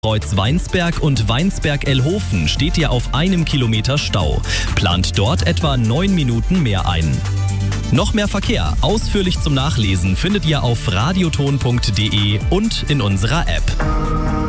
Kreuz-Weinsberg und Weinsberg-Elhofen steht ihr auf 1 Kilometer Stau. Plant dort etwa 9 Minuten mehr ein. Noch mehr Verkehr, ausführlich zum Nachlesen, findet ihr auf radioton.de und in unserer App.